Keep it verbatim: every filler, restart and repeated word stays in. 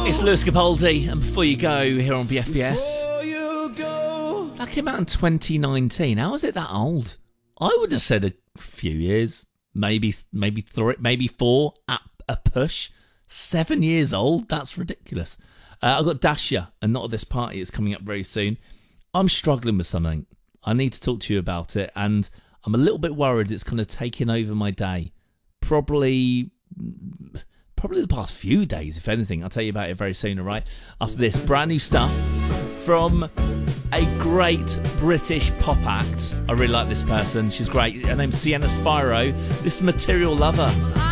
It's Lewis Capaldi, and Before You Go here on B F B S. That came out in twenty nineteen. How is it that old? I would have said a few years, maybe, maybe three, maybe four at a push. Seven years old. That's ridiculous. Uh, I've got Dasha, and Not At This Party. It's coming up very soon. I'm struggling with something. I need to talk to you about it, and I'm a little bit worried it's kind of taking over my day. Probably. Probably the past few days, if anything. I'll tell you about it very soon, all right? After this, brand new stuff from a great British pop act. I really like this person. She's great. Her name's Sienna Spiro. This is Material Lover.